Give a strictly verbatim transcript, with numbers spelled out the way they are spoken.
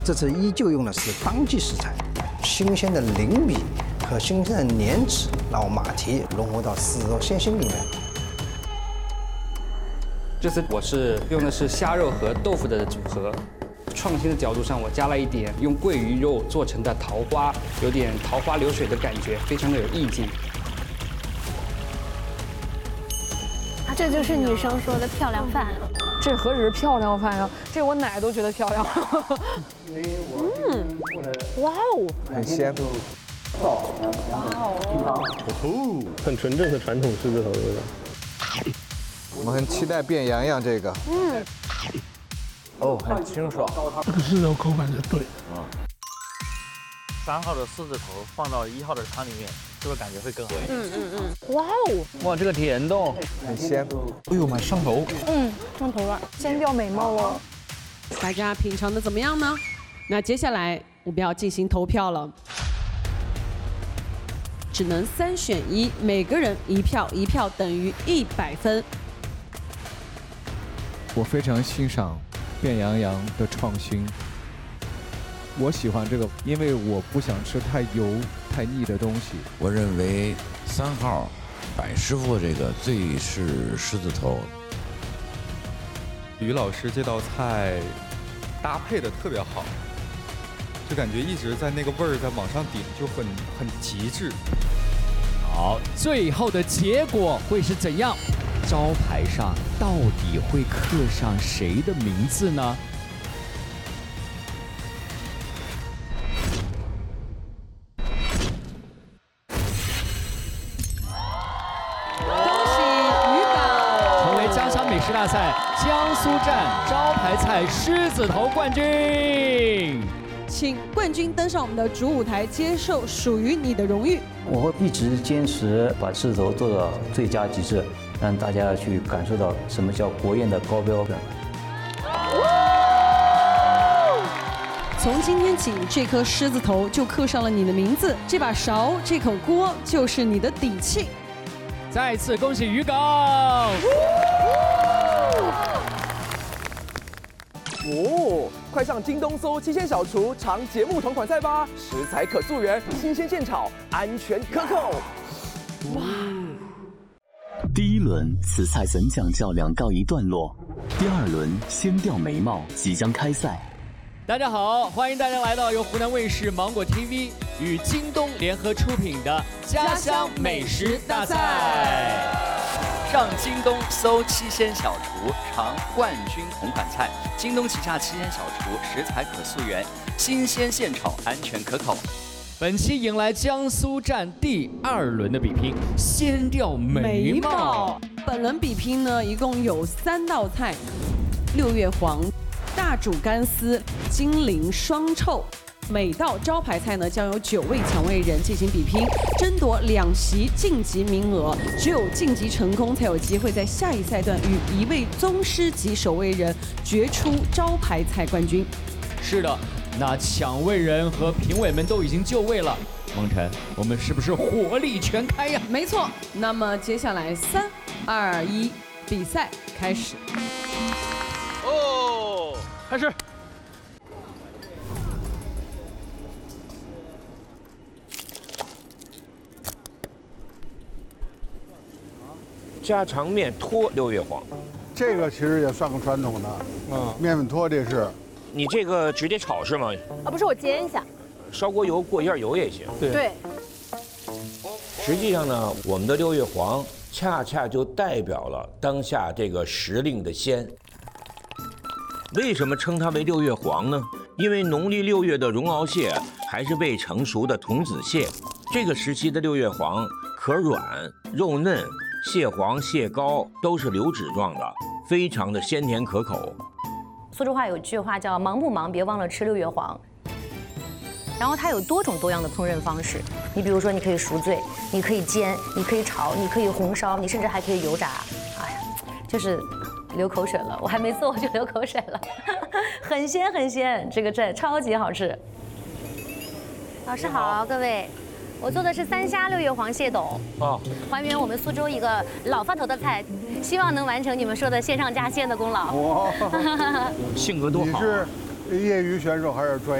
这次依旧用的是当季食材，新鲜的灵米和新鲜的莲子，让马蹄融合到狮子头鲜心里面。 这次我是用的是虾肉和豆腐的组合。创新的角度上，我加了一点用桂鱼肉做成的桃花，有点桃花流水的感觉，非常的有意境。 这就是女生说的漂亮饭。 这何止是漂亮饭呀，这我奶都觉得漂亮。嗯，哇哦， 很鲜。 哇哦， 哦，很纯正的传统狮子头的味道。 我们很期待变洋洋这个。 嗯。 哦，很清爽。 这个狮子头口感是对。 啊。三号的狮子头放到一号的汤里面，是不是感觉会更好？ 嗯嗯嗯。哇哦！ 哇，这个甜度很鲜。哎呦妈，上头。 嗯，上头了，鲜掉美貌哦。 大家品尝的怎么样呢？那接下来我们要进行投票了，只能三选一，每个人一票，一票等于一百分。 我非常欣赏变羊羊的创新。我喜欢这个，因为我不想吃太油、太腻的东西。 我认为三号百师傅这个最是狮子头。 于老师这道菜搭配的特别好，就感觉一直在那个味儿在往上顶，就很很极致。 好，最后的结果会是怎样？招牌上到底会刻上谁的名字呢？美食大赛江苏站招牌菜狮子头冠军， 请冠军登上我们的主舞台，接受属于你的荣誉。 我会一直坚持把狮子头做到最佳极致，让大家去感受到什么叫国宴的高标准。 从今天起，这颗狮子头就刻上了你的名字，这把勺、这口锅就是你的底气。 再次恭喜于港！ 哦，快上京东搜七鲜小厨尝节目同款菜吧！食材可溯源，新鲜现炒，安全可口。哇！ 第一轮此菜怎讲较量告一段落，第二轮鲜调眉毛即将开赛。 大家好，欢迎大家来到由湖南卫视芒果 T V 与京东联合出品的家乡美食大赛。 上京东搜七鲜小厨尝冠军同款菜，京东旗下七鲜小厨食材可溯源，新鲜现炒，安全可口。 本期迎来江苏站第二轮的比拼，鲜调眉毛。 本轮比拼呢，一共有三道菜：六月黄、大煮干丝、金陵双臭。每道招牌菜呢，将有九位抢位人进行比拼，争夺两席晋级名额。只有晋级成功，才有机会在下一赛段与一位宗师级守卫人决出招牌菜冠军。 是的，那抢位人和评委们都已经就位了。梦辰，我们是不是火力全开呀？ 没错。那么接下来三、二、一，比赛开始。 哦，开始。 家常面拖六月黄， 这个其实也算个传统的，嗯，面粉拖这是。 你这个直接炒是吗？ 啊，不是，我煎一下， 烧锅油过一下油也行。 对。对。 实际上呢，我们的六月黄恰恰就代表了当下这个时令的鲜。为什么称它为六月黄呢？因为农历六月的绒螯蟹还是未成熟的童子蟹，这个时期的六月黄壳软肉嫩。蟹黄、蟹膏都是流脂状的，非常的鲜甜可口。 苏州话有句话叫“忙不忙，别忘了吃六月黄”。然后它有多种多样的烹饪方式，你比如说，你可以赎罪，你可以煎，你可以炒，你可以红烧，你甚至还可以油炸。哎呀，就是流口水了，我还没做我就流口水了，很鲜很鲜，这个真超级好吃。老师好，各位。我做的是三虾六月黄蟹斗，哦，还原我们苏州一个老饭头的菜，希望能完成你们说的鲜上加鲜的功劳。 性格多好。 你是业余选手还是专业？